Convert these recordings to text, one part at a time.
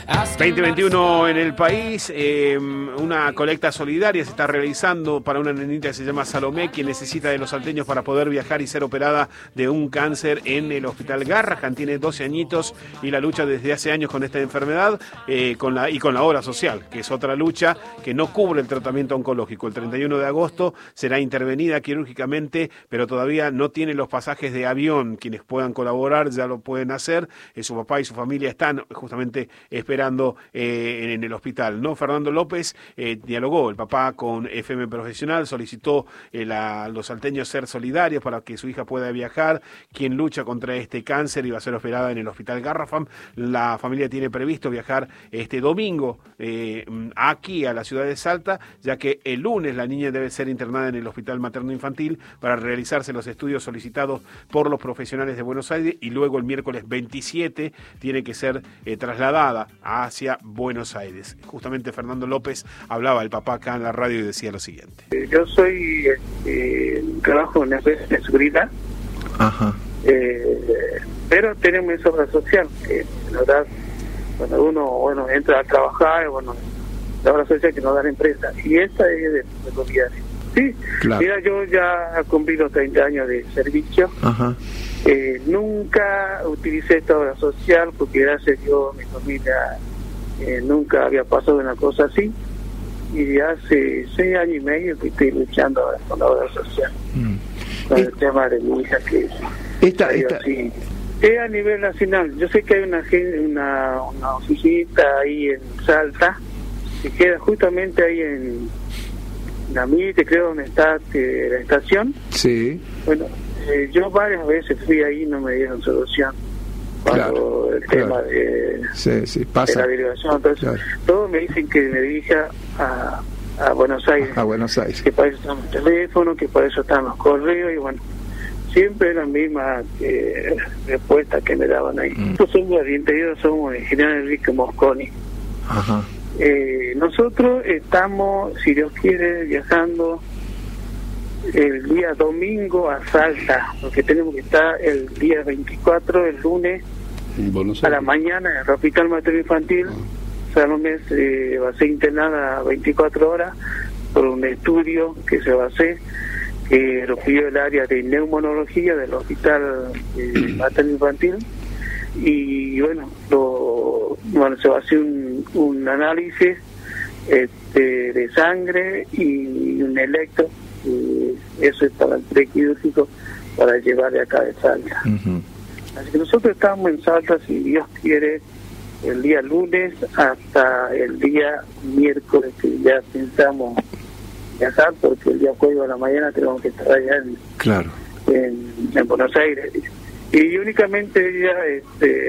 2021 en el país, una colecta solidaria se está realizando para una nenita que se llama Salomé, quien necesita de los salteños para poder viajar y ser operada de un cáncer en el Hospital Garrahan. Tiene 12 añitos y la lucha desde hace años con esta enfermedad con la obra social, que es otra lucha que no cubre el tratamiento oncológico. El 31 de agosto será intervenida quirúrgicamente, pero todavía no tiene los pasajes de avión. Quienes puedan colaborar ya lo pueden hacer. Su papá y su familia están justamente esperando en el hospital, ¿no? Fernando López dialogó, el papá, con FM Profesional, solicitó a los salteños ser solidarios para que su hija pueda viajar, quien lucha contra este cáncer y va a ser operada en el Hospital Garrahan. La familia tiene previsto viajar este domingo aquí a la ciudad de Salta, ya que el lunes la niña debe ser internada en el Hospital Materno Infantil para realizarse los estudios solicitados por los profesionales de Buenos Aires, y luego el miércoles 27 tiene que ser trasladada hacia Buenos Aires. Justamente Fernando López hablaba, el papá, acá en la radio, y decía lo siguiente. Yo soy trabajo en la empresa de seguridad. Ajá. Pero tenemos esa obra social que la verdad, cuando uno entra a trabajar, la obra social que nos da la empresa, y esta es de gobierno. Sí, claro. Mira, yo ya he cumplido 30 años de servicio. Ajá. Nunca utilicé esta obra social porque gracias a Dios mi familia nunca había pasado una cosa así, y hace 6 años y medio que estoy luchando ahora con la obra social, con el tema de mi hija, que así. Es a nivel nacional. Yo sé que hay una oficinita ahí en Salta que queda justamente ahí en la Mite, creo, donde está la estación. Sí. Bueno, yo varias veces fui ahí y no me dieron solución. Cuando el tema de la derivación, entonces todos me dicen que me dirija a Buenos Aires. A Buenos Aires. Que para eso están los teléfonos, que para eso están los correos, y bueno, siempre la misma respuesta que me daban ahí. Nosotros somos del interior, somos de General Enrique Mosconi. Ajá. Nosotros estamos, si Dios quiere, viajando el día domingo a Salta, porque tenemos que estar el día 24, el lunes, a la mañana, en el Hospital Materno Infantil. Salomé va a ser internada 24 horas por un estudio que se va a hacer, que lo pidió el área de neumonología del Hospital Materno Infantil. Y bueno, se va a hacer un análisis de sangre y un electro, y eso es para el prequirúrgico, para llevar de acá de Salta. Uh-huh. Así que nosotros estamos en Salta, si Dios quiere, el día lunes hasta el día miércoles, que ya pensamos viajar, porque el día jueves a la mañana tenemos que estar allá en Buenos Aires. Y únicamente ella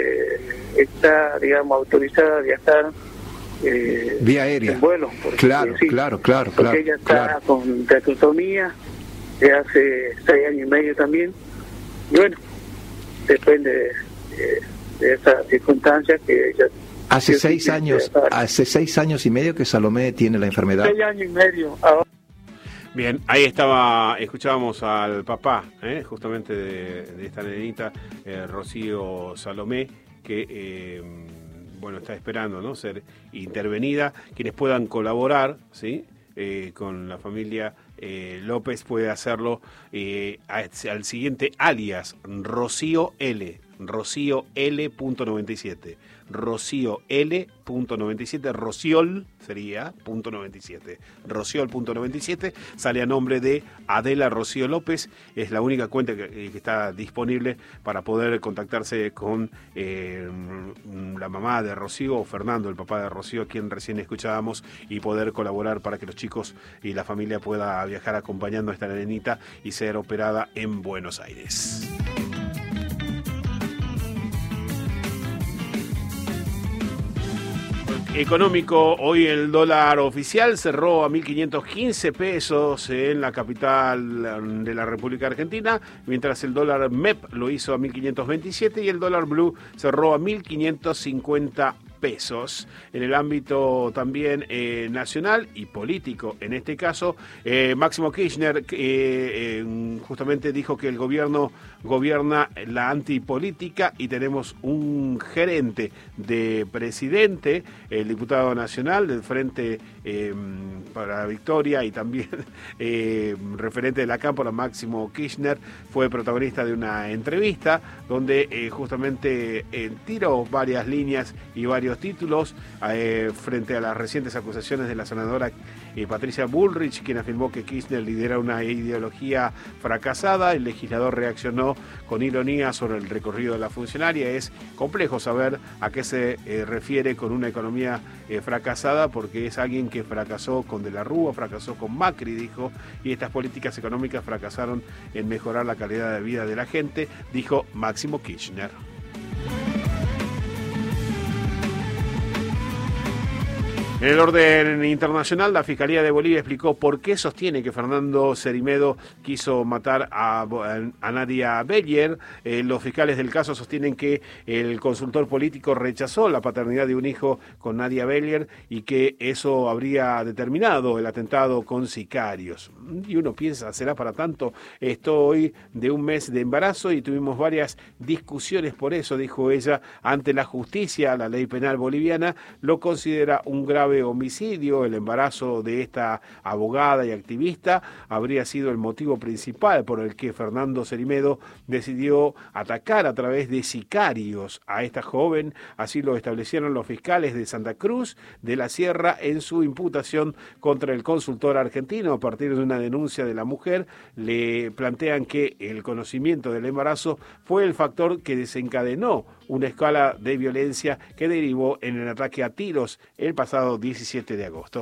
está, digamos, autorizada a viajar vía aérea, en vuelo, porque, claro, porque ella está con traqueotomía de hace 6 años y medio también, y bueno, depende de esas circunstancias que ella hace 6 años y medio que Salomé tiene la enfermedad. 6 años y medio ahora. Bien, ahí escuchábamos al papá, justamente de esta nenita, Rocío Salomé, que está esperando, ¿no?, ser intervenida. Quienes puedan colaborar, ¿sí?, con la familia López, puede hacerlo al siguiente alias, Rocío L. Rocío L.97. Rocío L.97. Rociol sería .97. Rociol.97 sale a nombre de Adela Rocío López. Es la única cuenta que está disponible para poder contactarse con la mamá de Rocío, o Fernando, el papá de Rocío, a quien recién escuchábamos, y poder colaborar para que los chicos y la familia pueda viajar acompañando a esta nenita y ser operada en Buenos Aires. Económico, hoy el dólar oficial cerró a 1.515 pesos en la capital de la República Argentina, mientras el dólar MEP lo hizo a 1.527 y el dólar blue cerró a 1.550 pesos. En el ámbito también nacional y político, en este caso, Máximo Kirchner justamente dijo que el gobierno gobierna la antipolítica y tenemos un gerente de presidente, el diputado nacional del Frente para la Victoria y también referente de la Cámpora, Máximo Kirchner, fue protagonista de una entrevista donde justamente tiró varias líneas y varios títulos frente a las recientes acusaciones de la senadora Patricia Bullrich, quien afirmó que Kirchner lidera una ideología fracasada. El legislador reaccionó con ironía sobre el recorrido de la funcionaria. Es complejo saber a qué se refiere con una economía fracasada, porque es alguien que fracasó con De la Rúa, fracasó con Macri, dijo, y estas políticas económicas fracasaron en mejorar la calidad de vida de la gente, dijo Máximo Kirchner. En el orden internacional, la Fiscalía de Bolivia explicó por qué sostiene que Fernando Cerimedo quiso matar a Nadia Beller. Los fiscales del caso sostienen que el consultor político rechazó la paternidad de un hijo con Nadia Beller y que eso habría determinado el atentado con sicarios. Y uno piensa, ¿será para tanto? Estoy de un mes de embarazo y tuvimos varias discusiones por eso, dijo ella, ante la justicia. La ley penal boliviana lo considera un grave homicidio. El embarazo de esta abogada y activista habría sido el motivo principal por el que Fernando Cerimedo decidió atacar a través de sicarios a esta joven. Así lo establecieron los fiscales de Santa Cruz de la Sierra en su imputación contra el consultor argentino. A partir de una denuncia de la mujer, le plantean que el conocimiento del embarazo fue el factor que desencadenó una escala de violencia que derivó en el ataque a tiros el pasado 17 de agosto.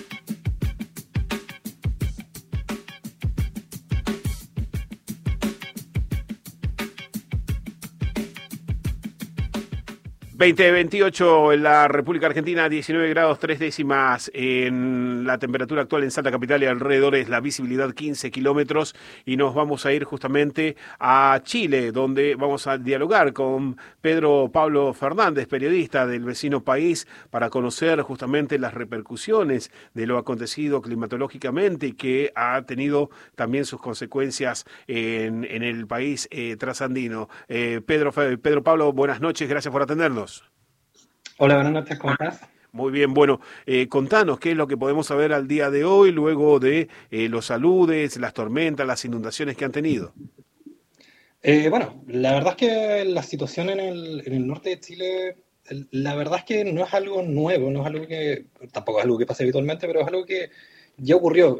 ...20:28 en la República Argentina, 19 grados 3 décimas en la temperatura actual en Salta Capital y alrededor es la visibilidad 15 kilómetros y nos vamos a ir justamente a Chile, donde vamos a dialogar con Pedro Pablo Fernández, periodista del vecino país, para conocer justamente las repercusiones de lo acontecido climatológicamente y que ha tenido también sus consecuencias en el país trasandino. Pedro Pablo, buenas noches, gracias por atendernos. Hola, buenas noches, ¿cómo estás? Muy bien, bueno, contanos qué es lo que podemos saber al día de hoy, luego de los aludes, las tormentas, las inundaciones que han tenido. Bueno, la verdad es que la situación en el norte de Chile, la verdad es que no es algo nuevo, no es algo que, tampoco es algo que pase habitualmente, pero es algo que ya ocurrió.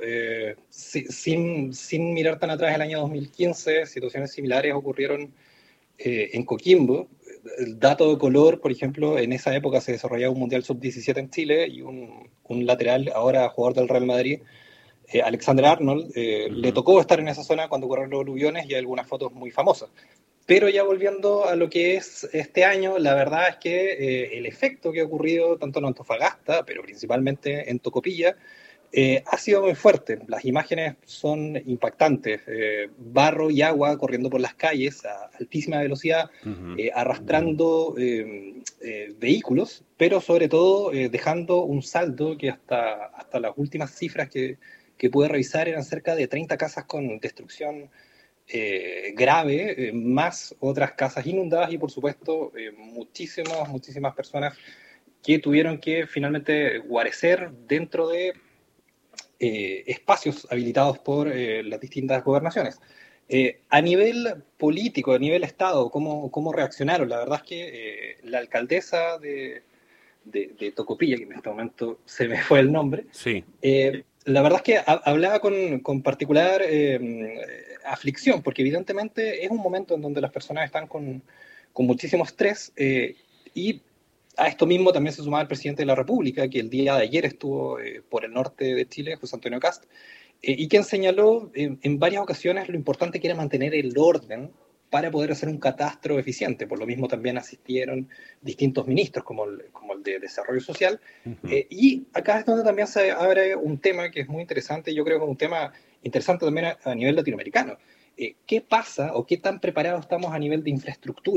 Sin mirar tan atrás, el año 2015, situaciones similares ocurrieron en Coquimbo. El dato de color, por ejemplo, en esa época se desarrollaba un Mundial Sub-17 en Chile y un lateral, ahora jugador del Real Madrid, Alexander Arnold, le tocó estar en esa zona cuando ocurrieron los aluviones y hay algunas fotos muy famosas. Pero ya volviendo a lo que es este año, la verdad es que el efecto que ha ocurrido tanto en Antofagasta, pero principalmente en Tocopilla, ha sido muy fuerte. Las imágenes son impactantes. Barro y agua corriendo por las calles a altísima velocidad, arrastrando vehículos, pero sobre todo dejando un saldo que hasta las últimas cifras que pude revisar eran cerca de 30 casas con destrucción grave, más otras casas inundadas y por supuesto muchísimas personas que tuvieron que finalmente guarecer dentro de espacios habilitados por las distintas gobernaciones. A nivel político, a nivel Estado, ¿cómo reaccionaron? La verdad es que la alcaldesa de Tocopilla, que en este momento se me fue el nombre, sí. La verdad es que hablaba con particular aflicción, porque evidentemente es un momento en donde las personas están con muchísimo estrés y a esto mismo también se sumaba el presidente de la República, que el día de ayer estuvo por el norte de Chile, José Antonio Kast, y quien señaló en varias ocasiones lo importante que era mantener el orden para poder hacer un catastro eficiente. Por lo mismo también asistieron distintos ministros, como el de Desarrollo Social. Y acá es donde también se abre un tema que es muy interesante, yo creo que es un tema interesante también a nivel latinoamericano. ¿Qué pasa o qué tan preparados estamos a nivel de infraestructura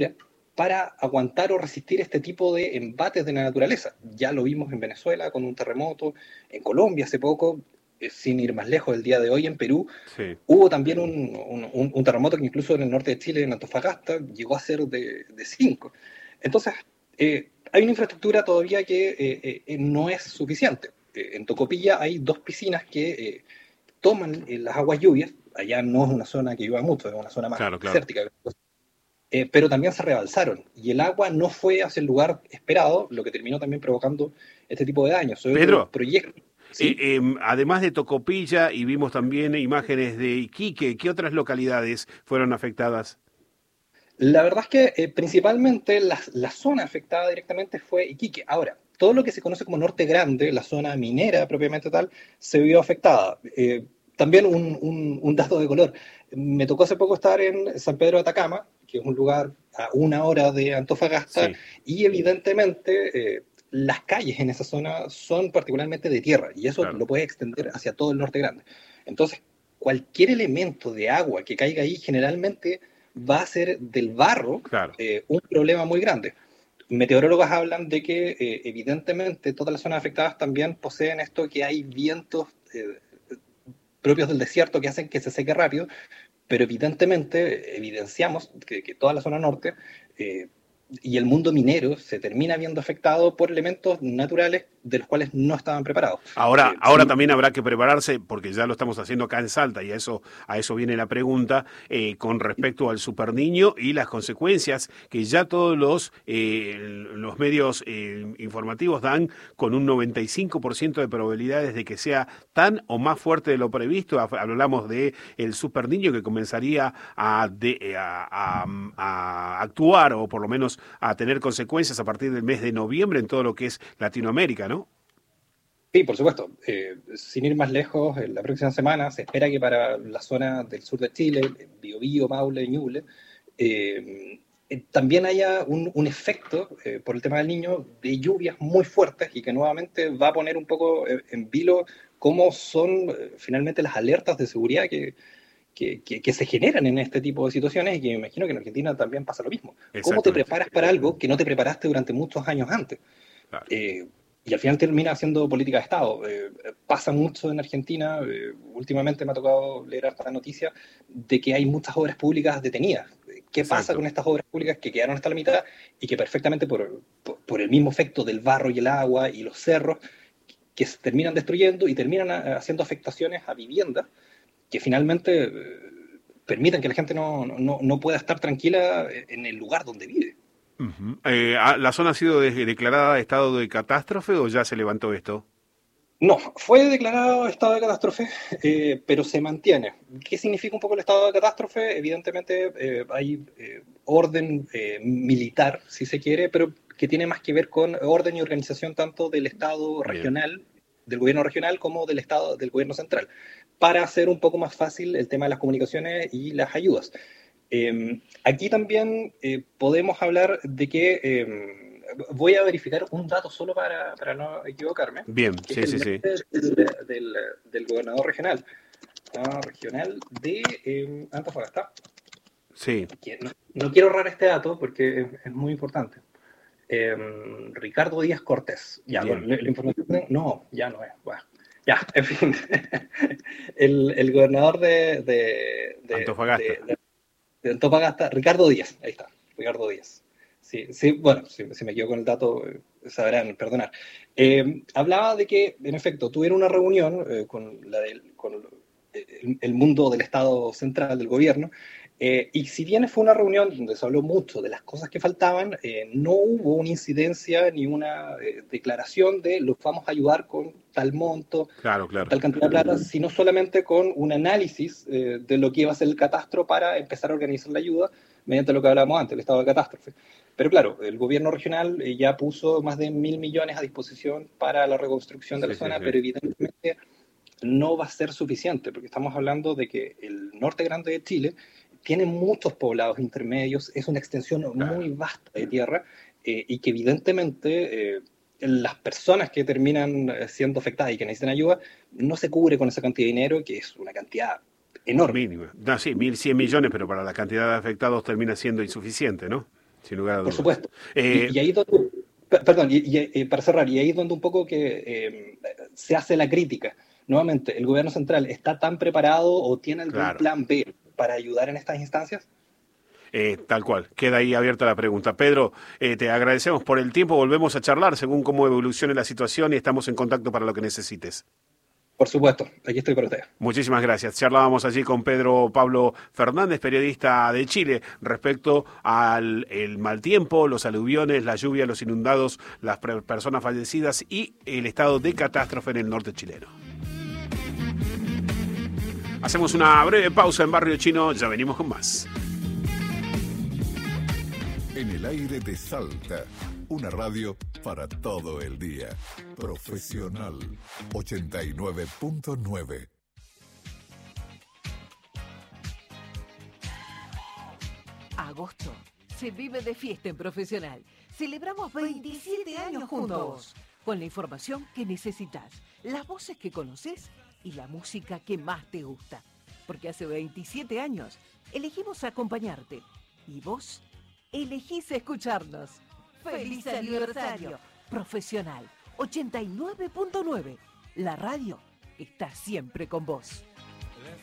para aguantar o resistir este tipo de embates de la naturaleza. Ya lo vimos en Venezuela con un terremoto, en Colombia hace poco, sin ir más lejos, el día de hoy en Perú, sí. Hubo también un terremoto que incluso en el norte de Chile, en Antofagasta, llegó a ser de 5. Entonces, hay una infraestructura todavía que no es suficiente. En Tocopilla hay 2 piscinas que toman las aguas lluvias. Allá no es una zona que llueva mucho, es una zona más desértica. Pero también se rebalsaron y el agua no fue hacia el lugar esperado, lo que terminó también provocando este tipo de daños. Pedro, ¿sí? Además de Tocopilla, y vimos también imágenes de Iquique, ¿qué otras localidades fueron afectadas? La verdad es que principalmente la zona afectada directamente fue Iquique. Ahora, todo lo que se conoce como Norte Grande, la zona minera propiamente tal, se vio afectada. También un dato de color. Me tocó hace poco estar en San Pedro de Atacama, que es un lugar a 1 hora de Antofagasta, sí. Y evidentemente las calles en esa zona son particularmente de tierra, y eso lo puede extender hacia todo el Norte Grande. Entonces, cualquier elemento de agua que caiga ahí generalmente va a ser del barro un problema muy grande. Meteorólogos hablan de que evidentemente todas las zonas afectadas también poseen esto, que hay vientos propios del desierto que hacen que se seque rápido, pero evidentemente evidenciamos que toda la zona norte y el mundo minero se termina viendo afectado por elementos naturales de los cuales no estaban preparados. Ahora también habrá que prepararse, porque ya lo estamos haciendo acá en Salta, y a eso viene la pregunta, con respecto al Superniño y las consecuencias que ya todos los medios informativos dan, con un 95% de probabilidades de que sea tan o más fuerte de lo previsto. Hablamos de el Superniño, que comenzaría a actuar, o por lo menos a tener consecuencias a partir del mes de noviembre en todo lo que es Latinoamérica, ¿no? Sí, por supuesto. Sin ir más lejos, la próxima semana se espera que para la zona del sur de Chile, Biobío, Maule, Ñuble, también haya un efecto, por el tema del Niño, de lluvias muy fuertes, y que nuevamente va a poner un poco en vilo cómo son finalmente las alertas de seguridad que se generan en este tipo de situaciones, y que me imagino que en Argentina también pasa lo mismo. ¿Cómo te preparas para algo que no te preparaste durante muchos años antes? Claro. Y al final termina siendo política de Estado. Pasa mucho en Argentina. Últimamente me ha tocado leer esta noticia de que hay muchas obras públicas detenidas. ¿Qué pasa con estas obras públicas que quedaron hasta la mitad y que perfectamente por el mismo efecto del barro y el agua y los cerros, que se terminan destruyendo y terminan haciendo afectaciones a viviendas que finalmente permiten que la gente no pueda estar tranquila en el lugar donde vive? Uh-huh. ¿La zona ha sido declarada estado de catástrofe o ya se levantó esto? No, fue declarado estado de catástrofe, pero se mantiene. ¿Qué significa un poco el estado de catástrofe? Evidentemente hay orden militar, si se quiere, pero que tiene más que ver con orden y organización tanto del Estado regional, del gobierno regional, como del Estado, del gobierno central, para hacer un poco más fácil el tema de las comunicaciones y las ayudas. Aquí también podemos hablar de que voy a verificar un dato solo para no equivocarme. Bien, sí. Del gobernador regional de Antofagasta. Sí. No quiero ahorrar este dato porque es muy importante. Ricardo Díaz Cortés. Ya, bueno, la información no, ya no es. Bueno, ya, en fin. el gobernador de Antofagasta. De Antofagasta, Ricardo Díaz, ahí está, Ricardo Díaz. Sí, bueno, si me equivoco con el dato, sabrán perdonar. Hablaba de que, en efecto, tuvieron una reunión con el mundo del Estado central, del gobierno, y si bien fue una reunión donde se habló mucho de las cosas que faltaban, no hubo una incidencia ni una declaración de los vamos a ayudar con tal monto, claro. tal cantidad de plata, sino solamente con un análisis de lo que iba a ser el catastro para empezar a organizar la ayuda mediante lo que hablábamos antes, el estado de catástrofe. Pero claro, el gobierno regional ya puso más de 1.000 millones a disposición para la reconstrucción de la zona, pero evidentemente no va a ser suficiente, porque estamos hablando de que el norte grande de Chile tiene muchos poblados intermedios, es una extensión muy vasta de tierra, y que evidentemente las personas que terminan siendo afectadas y que necesitan ayuda no se cubre con esa cantidad de dinero, que es una cantidad enorme. Mínima. No, sí, 1.100 millones, pero para la cantidad de afectados termina siendo insuficiente, ¿no? sin lugar a dudas. Por supuesto. Y ahí donde, perdón, para cerrar, y ahí es donde un poco que se hace la crítica. Nuevamente, ¿el gobierno central está tan preparado o tiene algún plan B para ayudar en estas instancias? Tal cual, queda ahí abierta la pregunta. Pedro, te agradecemos por el tiempo, volvemos a charlar según cómo evolucione la situación y estamos en contacto para lo que necesites. Por supuesto, aquí estoy para ustedes. Muchísimas gracias. Charlábamos allí con Pedro Pablo Fernández, periodista de Chile, respecto al el mal tiempo, los aluviones, la lluvia, los inundados, las personas fallecidas y el estado de catástrofe en el norte chileno. Hacemos una breve pausa en Barrio Chino, ya venimos con más. En el aire de Salta, una radio para todo el día. Profesional 89.9. Agosto se vive de fiesta en Profesional. Celebramos 27 años juntos, con la información que necesitas, las voces que conoces y la música que más te gusta. Porque hace 27 años elegimos acompañarte y vos elegís escucharnos. ¡Feliz aniversario! Profesional 89.9. La radio está siempre con vos.